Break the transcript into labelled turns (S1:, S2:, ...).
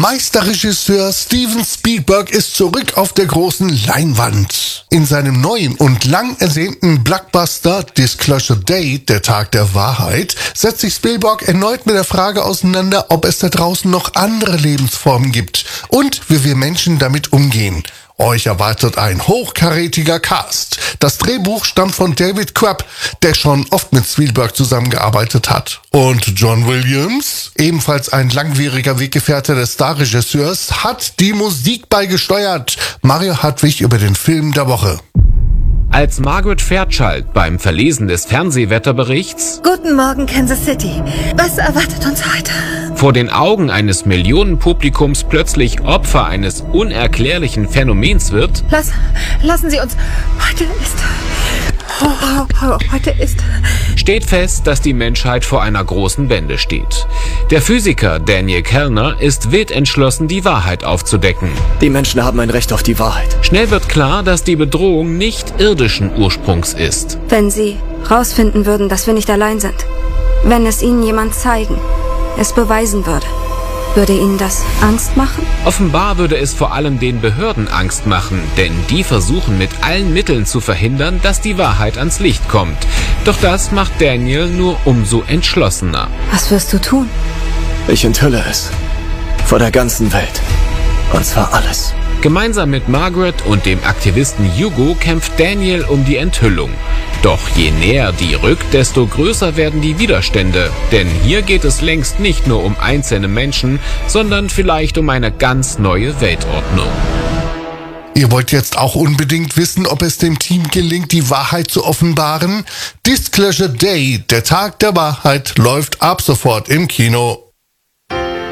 S1: Meisterregisseur Steven Spielberg ist zurück auf der großen Leinwand. In seinem neuen und lang ersehnten Blockbuster Disclosure Day, der Tag der Wahrheit, setzt sich Spielberg erneut mit der Frage auseinander, ob es da draußen noch andere Lebensformen gibt und wie wir Menschen damit umgehen. Euch erwartet ein hochkarätiger Cast. Das Drehbuch stammt von David Koepp, der schon oft mit Spielberg zusammengearbeitet hat. Und John Williams, ebenfalls ein langwieriger Weggefährte des Starregisseurs, hat die Musik beigesteuert. Mario Hartwig über den Film der Woche.
S2: Als Margaret Fairchild beim Verlesen des Fernsehwetterberichts
S3: Guten Morgen, Kansas City. Was erwartet uns heute?
S2: vor den Augen eines Millionenpublikums plötzlich Opfer eines unerklärlichen Phänomens wird,
S3: Lassen Sie uns. Heute ist.
S2: steht fest, dass die Menschheit vor einer großen Wende steht. Der Physiker Daniel Kellner ist wild entschlossen, die Wahrheit aufzudecken.
S4: Die Menschen haben ein Recht auf die Wahrheit.
S2: Schnell wird klar, dass die Bedrohung nicht irdischen Ursprungs ist.
S5: Wenn Sie rausfinden würden, dass wir nicht allein sind, wenn es Ihnen jemand zeigen, es beweisen würde Ihnen das Angst machen?
S2: Offenbar würde es vor allem den Behörden Angst machen, denn die versuchen mit allen Mitteln zu verhindern, dass die Wahrheit ans Licht kommt. Doch das macht Daniel nur umso entschlossener.
S5: Was wirst du tun?
S4: Ich enthülle es. Vor der ganzen Welt. Und zwar alles.
S2: Gemeinsam mit Margaret und dem Aktivisten Hugo kämpft Daniel um die Enthüllung. Doch je näher die rückt, desto größer werden die Widerstände. Denn hier geht es längst nicht nur um einzelne Menschen, sondern vielleicht um eine ganz neue Weltordnung.
S1: Ihr wollt jetzt auch unbedingt wissen, ob es dem Team gelingt, die Wahrheit zu offenbaren? Disclosure Day, der Tag der Wahrheit, läuft ab sofort im Kino.